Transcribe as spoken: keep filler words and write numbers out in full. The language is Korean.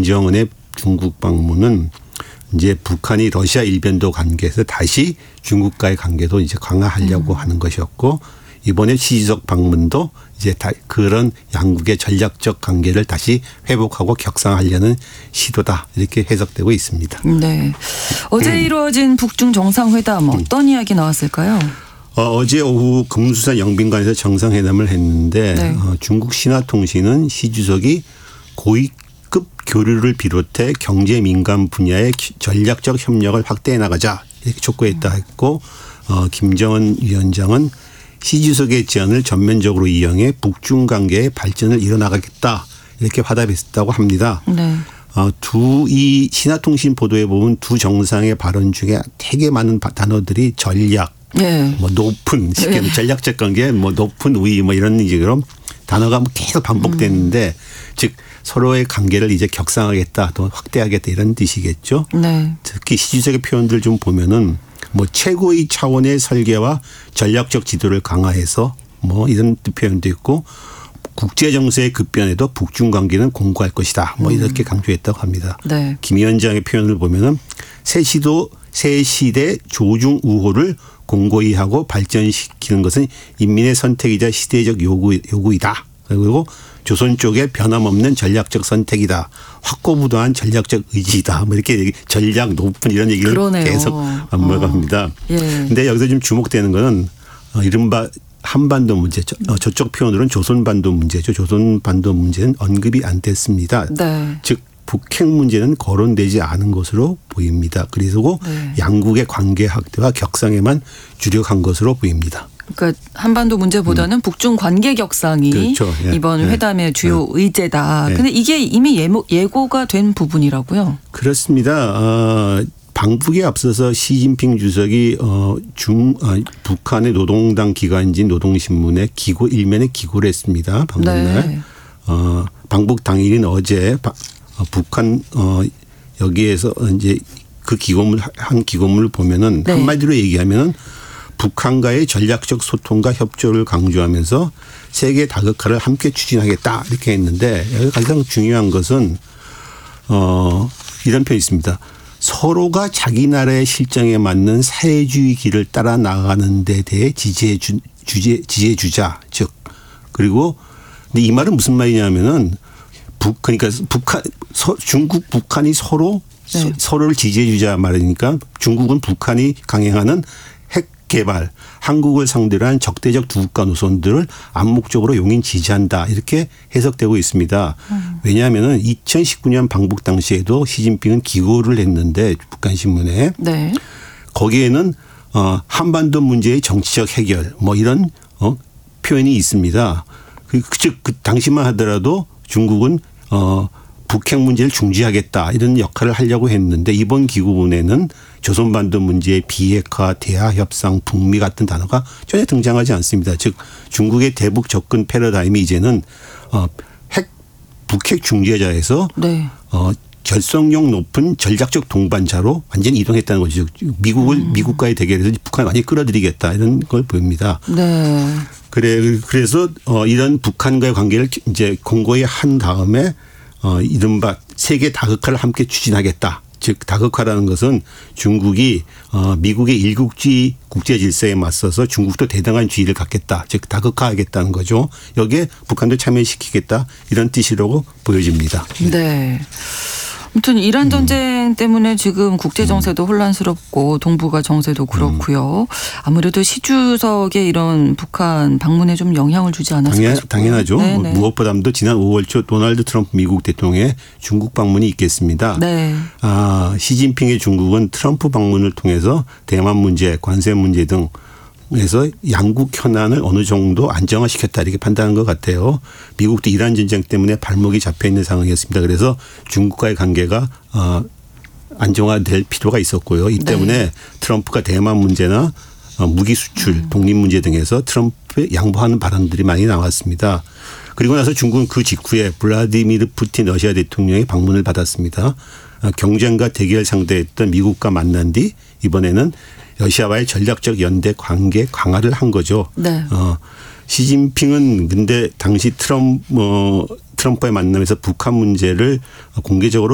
김정은의 중국 방문은 이제 북한이 러시아 일변도 관계에서 다시 중국과의 관계도 이제 강화하려고 음. 하는 것이었고 이번에 시주석 방문도 이제 다 그런 양국의 전략적 관계를 다시 회복하고 격상하려는 시도다 이렇게 해석되고 있습니다. 네. 어제 음. 이루어진 북중 정상회담 어떤 음. 이야기 나왔을까요? 어, 어제 오후 금수산 영빈관에서 정상회담을 했는데 네. 어, 중국 신화통신은 시 주석이 고위급 교류를 비롯해 경제 민감 분야의 전략적 협력을 확대해 나가자 이렇게 촉구했다 했고 어, 김정은 위원장은 시 주석의 제안을 전면적으로 이용해 북중 관계의 발전을 이뤄나가겠다 이렇게 화답했다고 합니다. 네. 어, 두 이 신화통신 보도에 보면 두 정상의 발언 중에 되게 많은 단어들이 전략, 네. 뭐 높은 쉽게 네. 전략적 관계, 뭐 높은 우위 뭐 이런 식으로 단어가 계속 반복됐는데 음. 즉 서로의 관계를 이제 격상하겠다 또 확대하겠다 이런 뜻이겠죠. 네. 특히 시 주석의 표현들 좀 보면은 뭐 최고의 차원의 설계와 전략적 지도를 강화해서 뭐 이런 표현도 있고 국제 정세의 급변에도 북중 관계는 공고할 것이다. 뭐 이렇게 강조했다고 합니다. 네. 김 위원장의 표현을 보면은 새 시도 새 시대 조중 우호를 공고히 하고 발전시키는 것은 인민의 선택이자 시대적 요구 요구이다. 그리고 조선 쪽의 변함없는 전략적 선택이다. 확고부도한 전략적 의지다. 뭐 이렇게 전략 높은 이런 얘기를 그러네요. 계속 반복합니다. 그런데 어. 예. 여기서 좀 주목되는 거는 이른바 한반도 문제, 저쪽 표현으로는 조선반도 문제죠. 조선반도 문제는 언급이 안 됐습니다. 네. 즉 북핵 문제는 거론되지 않은 것으로 보입니다. 그리고 네. 양국의 관계 확대와 격상에만 주력한 것으로 보입니다. 그러니까 한반도 문제보다는 음. 북중 관계 격상이 그렇죠. 예. 이번 예. 회담의 주요 예. 의제다. 그런데 예. 이게 이미 예모, 예고가 된 부분이라고요? 그렇습니다. 어, 방북에 앞서서 시진핑 주석이 어, 중 어, 북한의 노동당 기관지인 노동신문에 기고 일면에 기고를 했습니다. 방북날. 네. 어, 방북 당일인 어제 바, 어, 북한 어, 여기에서 이제 그 기고문 한 기고문을 보면은 네. 한마디로 얘기하면은. 북한과의 전략적 소통과 협조를 강조하면서 세계 다극화를 함께 추진하겠다 이렇게 했는데 여기 가장 중요한 것은 어 이런 표현이 있습니다. 서로가 자기 나라의 실정에 맞는 사회주의 길을 따라 나가는 데 대해 지지해 주, 주제, 지지해 주자. 즉 그리고 근데 이 말은 무슨 말이냐면은 북 그러니까 북한 서, 중국 북한이 서로 네. 서로를 지지해 주자 말이니까 중국은 북한이 강행하는 개발, 한국을 상대로 한 적대적 두 국가 노선들을 암묵적으로 용인 지지한다. 이렇게 해석되고 있습니다. 음. 왜냐하면 이천십구 년 방북 당시에도 시진핑은 기고를 했는데 북한 신문에 네. 거기에는 어, 한반도 문제의 정치적 해결 뭐 이런 어, 표현이 있습니다. 그, 즉 그 당시만 하더라도 중국은 어, 북핵 문제를 중지하겠다 이런 역할을 하려고 했는데 이번 기고문에는 조선반도 문제의 비핵화, 대화 협상, 북미 같은 단어가 전혀 등장하지 않습니다. 즉 중국의 대북 접근 패러다임이 이제는 어, 핵 북핵 중재자에서 네. 어, 결속력 높은 전략적 동반자로 완전히 이동했다는 거죠. 미국을 음. 미국과의 대결에서 북한을 완전히 끌어들이겠다 이런 걸 보입니다. 네. 그래 그래서 어, 이런 북한과의 관계를 이제 공고히 한 다음에. 어, 이른바 세계 다극화를 함께 추진하겠다. 즉 다극화라는 것은 중국이 어, 미국의 일국주의 국제 질서에 맞서서 중국도 대등한 주의를 갖겠다. 즉 다극화하겠다는 거죠. 여기에 북한도 참여시키겠다. 이런 뜻이라고 보여집니다. 네. 아무튼 이란 전쟁 음. 때문에 지금 국제 정세도 음. 혼란스럽고 동북아 정세도 그렇고요. 음. 아무래도 시 주석의 이런 북한 방문에 좀 영향을 주지 않았을까 당연, 싶어요. 당연하죠. 뭐 무엇보다도 지난 오월 초 도널드 트럼프 미국 대통령의 중국 방문이 있겠습니다. 네. 아, 시진핑의 중국은 트럼프 방문을 통해서 대만 문제, 관세 문제 등 그래서 양국 현안을 어느 정도 안정화시켰다 이렇게 판단한 것 같아요. 미국도 이란 전쟁 때문에 발목이 잡혀 있는 상황이었습니다. 그래서 중국과의 관계가 어, 안정화될 필요가 있었고요. 이 때문에 네. 트럼프가 대만 문제나 무기 수출, 독립 문제 등에서 트럼프에 양보하는 발언들이 많이 나왔습니다. 그리고 나서 중국은 그 직후에 블라디미르 푸틴 러시아 대통령의 방문을 받았습니다. 경쟁과 대결 상대했던 미국과 만난 뒤 이번에는 러시아와의 전략적 연대 관계 강화를 한 거죠. 네. 어, 시진핑은 근데 당시 트럼프, 어, 트럼프의 만남에서 북한 문제를 공개적으로